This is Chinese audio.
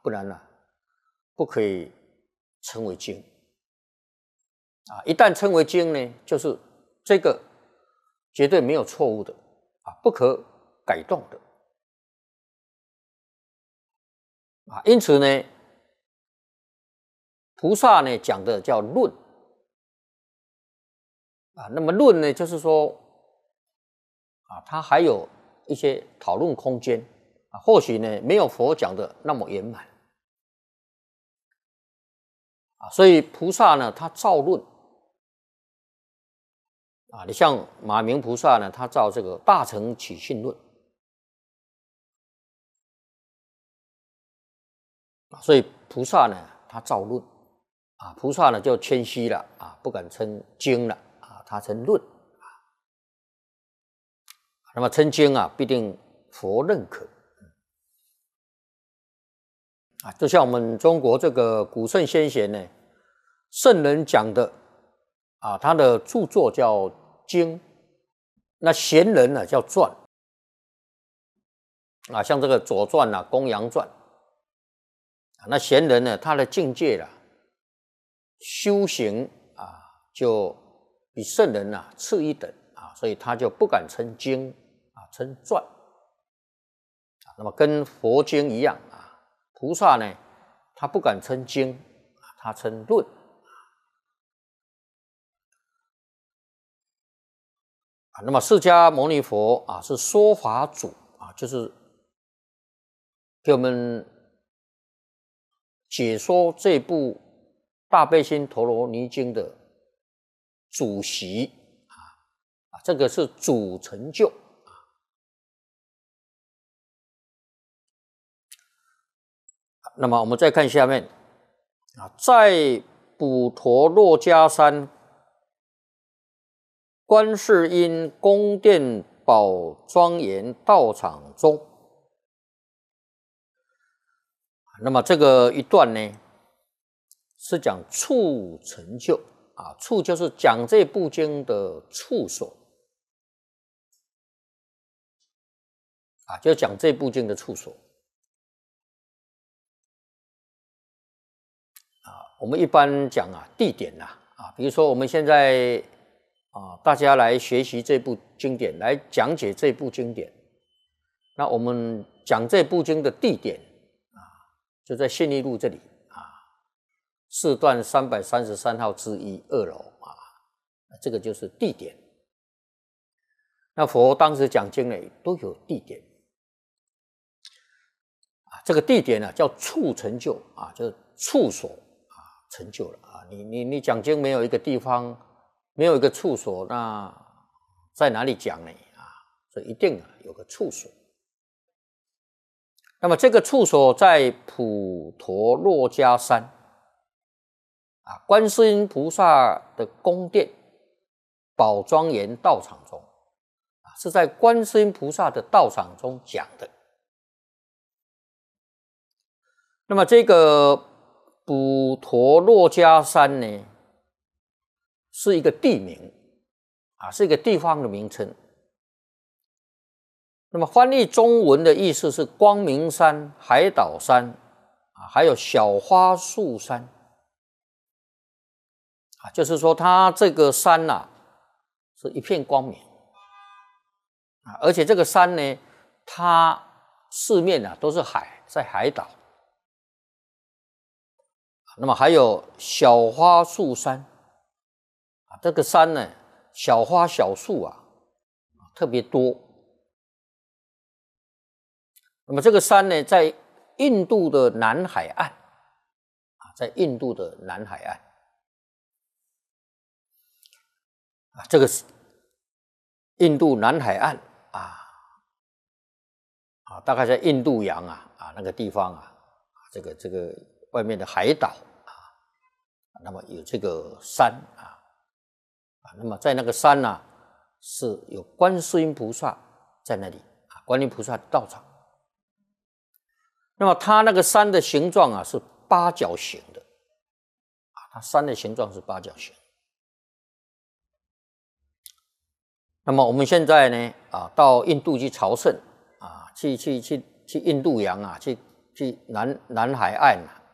不然呢，不可以称为经啊。一旦称为经呢，就是这个绝对没有错误的啊，不可改动的啊。因此呢，菩萨呢讲的叫论啊，那么论呢，就是说啊，它还有一些讨论空间啊，或许呢没有佛讲的那么圆满啊，所以菩萨呢，他造论啊，你像马明菩萨呢，他造这个大乘起信论啊，所以菩萨呢，他造论啊，菩萨呢就谦虚了啊，不敢称经了啊，他称论啊。那么称经啊，必定佛认可啊，就像我们中国这个古圣先贤呢，圣人讲的啊，他的著作叫经，那贤人呢叫传啊，像这个《左传》啊，《公羊传》啊，那贤人呢，他的境界啦，修行啊，就比圣人啊次一等啊，所以他就不敢称经啊，称传啊。那么跟佛经一样啊，菩萨呢，他不敢称经啊，他称论。那么释迦牟尼佛啊是说法主啊，就是给我们解说这部大悲心陀罗尼经的主席啊，这个是主成就啊。那么我们再看下面啊，在普陀洛迦山观世音宫殿宝庄严道场中，那么这个一段呢，是讲处成就啊，处就是讲这部经的处所啊，就讲这部经的处所啊。我们一般讲啊，地点啊，比如说我们现在啊，大家来学习这部经典，来讲解这部经典，那我们讲这部经的地点啊，就在信义路这里啊，4段333号之一2楼啊，这个就是地点。那佛当时讲经呢，都有地点啊，这个地点呢叫处成就啊，就是处所啊，成就了啊。你讲经没有一个地方，没有一个处所，那在哪里讲呢？啊，所以一定有个处所。那么这个处所在普陀洛迦山啊，观世音菩萨的宫殿宝庄严道场中啊，是在观世音菩萨的道场中讲的。那么这个普陀洛迦山呢，是一个地名啊，是一个地方的名称。那么翻译中文的意思是光明山、海岛山啊，还有小花树山啊，就是说它这个山啊是一片光明啊，而且这个山呢，它四面啊都是海，在海岛。那么还有小花树山啊，这个山呢，小花小树啊特别多。那么这个山呢，在印度的南海岸啊，在印度的南海岸啊，这个是印度南海岸啊，大概在印度洋啊那个地方啊，这个外面的海岛啊，那么有这个山啊，那么在那个山呢，是有观世音菩萨在那里啊，观音菩萨的道场。那么它那个山的形状啊是八角形的啊，它山的形状是八角形。那么我们现在呢啊，到印度去朝圣啊，去印度洋啊，去去南海岸